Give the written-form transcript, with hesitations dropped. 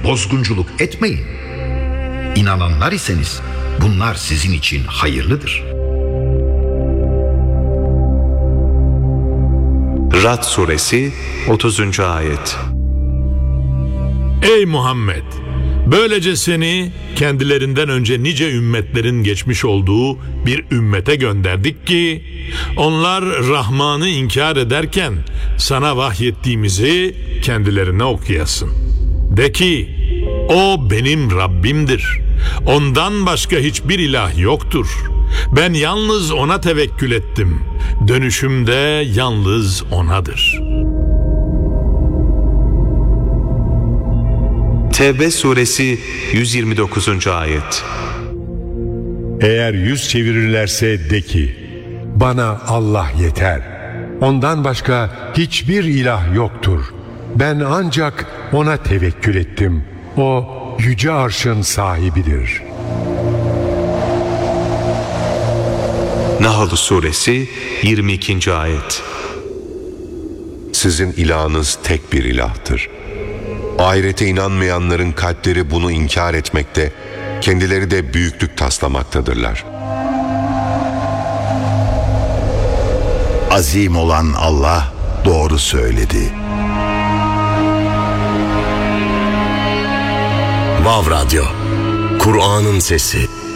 bozgunculuk etmeyin. İnananlar iseniz bunlar sizin için hayırlıdır. Ra'd Suresi 30. Ayet. Ey Muhammed! Böylece seni kendilerinden önce nice ümmetlerin geçmiş olduğu bir ümmete gönderdik ki onlar Rahman'ı inkar ederken sana vahyettiğimizi kendilerine okuyasın. De ki, o benim Rabbimdir. Ondan başka hiçbir ilah yoktur. Ben yalnız ona tevekkül ettim. Dönüşüm de yalnız onadır. Tevbe Suresi 129. Ayet. Eğer yüz çevirirlerse de ki, bana Allah yeter. Ondan başka hiçbir ilah yoktur. Ben ancak ona tevekkül ettim. O yüce arşın sahibidir. Nahl Suresi 22. Ayet. Sizin ilahınız tek bir ilahtır. Ahirete inanmayanların kalpleri bunu inkar etmekte, kendileri de büyüklük taslamaktadırlar. Azim olan Allah doğru söyledi. Vav Radyo, Kur'an'ın sesi.